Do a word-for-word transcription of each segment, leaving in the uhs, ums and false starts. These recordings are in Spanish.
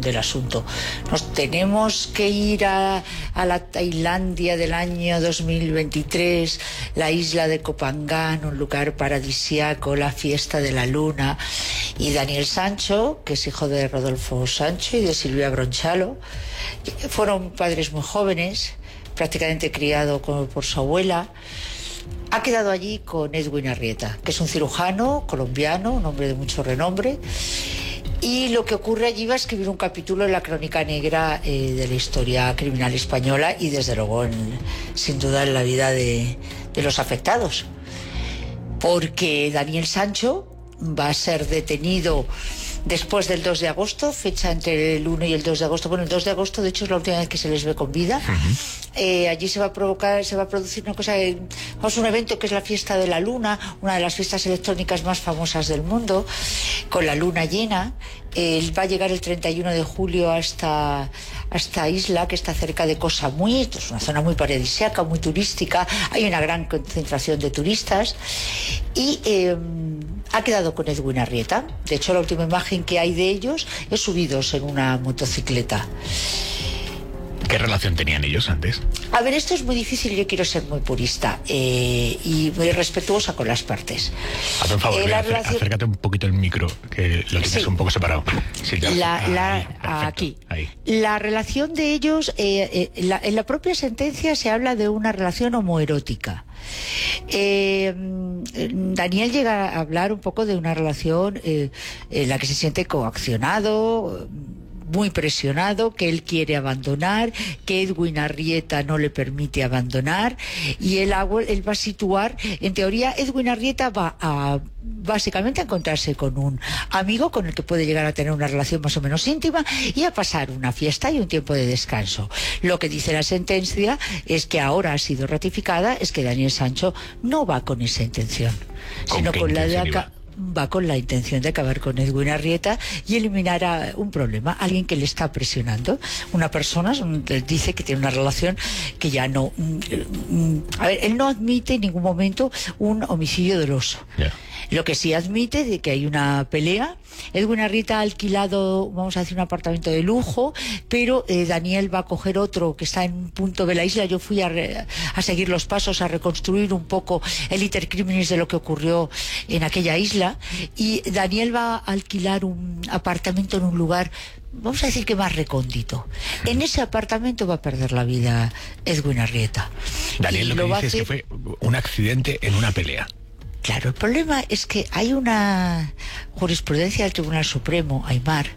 del asunto. Nos tenemos que ir a, a la Tailandia del año dos mil veintitrés, la isla de Koh Phangan, un lugar paradisíaco, la fiesta de la luna. Y Daniel Sancho, que es hijo de Rodolfo Sancho y de Silvia Bronchalo, fueron padres muy jóvenes, prácticamente criado por su abuela. Ha quedado allí con Edwin Arrieta, que es un cirujano colombiano, un hombre de mucho renombre, y lo que ocurre allí va a escribir un capítulo en la crónica negra eh, de la historia criminal española y desde luego en, sin duda en la vida de, de los afectados, porque Daniel Sancho va a ser detenido después del dos de agosto, fecha entre el uno y el dos de agosto. Bueno, el dos de agosto, de hecho, es la última vez que se les ve con vida. Uh-huh. Eh, allí se va a provocar, se va a producir una cosa, eh, vamos, un evento que es la fiesta de la luna, una de las fiestas electrónicas más famosas del mundo, con la luna llena. Él va a llegar el treinta y uno de julio a esta, a esta isla que está cerca de Koh Samui. Esto es una zona muy paradisíaca, muy turística. Hay una gran concentración de turistas. Y eh, ha quedado con Edwin Arrieta. De hecho, la última imagen que hay de ellos es subidos en una motocicleta. ¿Qué relación tenían ellos antes? A ver, esto es muy difícil, yo quiero ser muy purista eh, y muy respetuosa con las partes. Hazme un favor, eh, mira, relación... acércate un poquito el micro, que lo tienes sí. un poco separado. Sí, ya. la, la, Ahí, aquí. Ahí. La relación de ellos, eh, eh, la, en la propia sentencia se habla de una relación homoerótica. Eh, Daniel llega a hablar un poco de una relación eh, en la que se siente coaccionado, muy presionado, que él quiere abandonar, que Edwin Arrieta no le permite abandonar, y él, él va a situar, en teoría Edwin Arrieta va a básicamente a encontrarse con un amigo con el que puede llegar a tener una relación más o menos íntima y a pasar una fiesta y un tiempo de descanso. Lo que dice la sentencia es que ahora ha sido ratificada, es que Daniel Sancho no va con esa intención, sino con la de acá. Va con la intención de acabar con Edwin Arrieta y eliminar a un problema, alguien que le está presionando, una persona dice que tiene una relación que ya no, a ver, él no admite en ningún momento un homicidio doloso. Yeah. Lo que sí admite de que hay una pelea. Edwin Arrieta ha alquilado, vamos a decir, un apartamento de lujo, pero eh, Daniel va a coger otro que está en un punto de la isla. Yo fui a, re, a seguir los pasos, a reconstruir un poco el iter criminis de lo que ocurrió en aquella isla, y Daniel va a alquilar un apartamento en un lugar, vamos a decir que más recóndito. En ese apartamento va a perder la vida Edwin Arrieta. Daniel, lo que dice es que fue un accidente en una pelea. Claro, el problema es que hay una jurisprudencia del Tribunal Supremo, Aymar,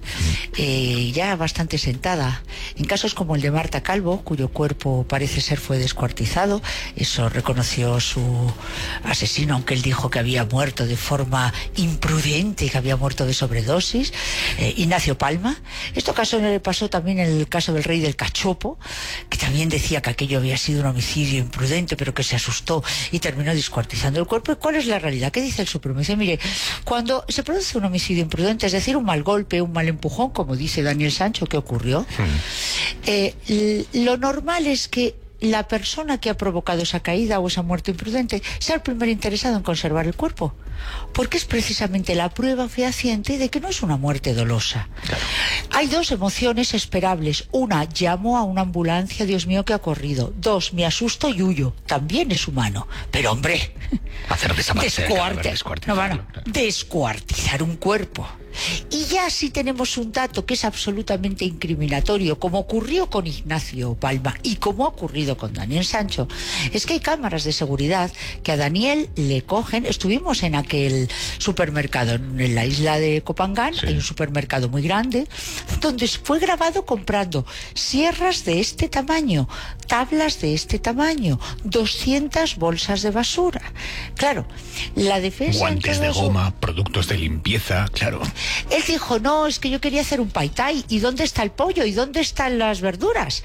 eh, ya bastante sentada, en casos como el de Marta Calvo, cuyo cuerpo parece ser fue descuartizado. Eso reconoció su asesino, aunque él dijo que había muerto de forma imprudente, que había muerto de sobredosis. Eh, Ignacio Palma. Esto caso pasó también en el caso del rey del Cachopo, que también decía que aquello había sido un homicidio imprudente, pero que se asustó y terminó descuartizando el cuerpo. ¿Y cuál es la realidad? ¿Qué dice el Supremo? Dice, mire, cuando se produce un homicidio imprudente, es decir, un mal golpe, un mal empujón, como dice Daniel Sancho que ocurrió, hmm. eh, lo normal es que la persona que ha provocado esa caída o esa muerte imprudente sea el primer interesado en conservar el cuerpo, porque es precisamente la prueba fehaciente de que no es una muerte dolosa. Claro. Hay dos emociones esperables. Una, llamo a una ambulancia, Dios mío, ¿qué ha ocurrido? Dos, me asusto y huyo. También es humano. Pero, hombre, hacer desaparecer, descuarte, no, bueno, descuartizar un cuerpo. Y ya si tenemos un dato que es absolutamente incriminatorio, como ocurrió con Ignacio Palma y como ha ocurrido con Daniel Sancho, es que hay cámaras de seguridad que a Daniel le cogen. Estuvimos en aquel supermercado en la isla de Koh Phangan, sí. Hay un supermercado muy grande donde fue grabado comprando sierras de este tamaño, tablas de este tamaño, doscientas bolsas de basura. Claro, la defensa... Guantes de goma, productos de limpieza, claro. Él dijo, no, es que yo quería hacer un pai tai. ¿Y dónde está el pollo? ¿Y dónde están las verduras?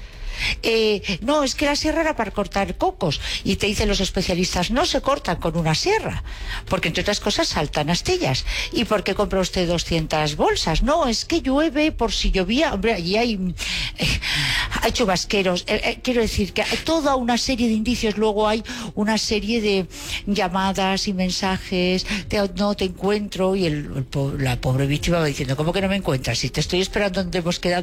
Eh, no, es que la sierra era para cortar cocos. Y te dicen los especialistas, no se cortan con una sierra, porque entre otras cosas saltan astillas. ¿Y por qué compra usted doscientas bolsas? No, es que llueve por si llovía. Hombre, allí hay, eh, hay chubasqueros. Eh, eh, quiero decir que hay toda una serie de indicios. Luego hay una serie de llamadas y mensajes de no te encuentro. Y el, el, la pobre víctima va diciendo, ¿cómo que no me encuentras? Si te estoy esperando donde hemos quedado